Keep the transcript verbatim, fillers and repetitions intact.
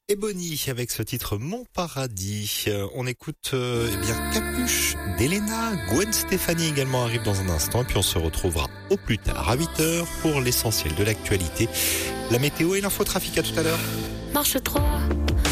Ebony avec ce titre Mon Paradis. Euh, on écoute euh, eh bien Capuche d'Elena. Gwen Stefani également arrive dans un instant et puis on se retrouvera au plus tard à huit heures pour l'essentiel de l'actualité. La météo et l'infotrafic, à tout à l'heure. Marche trois.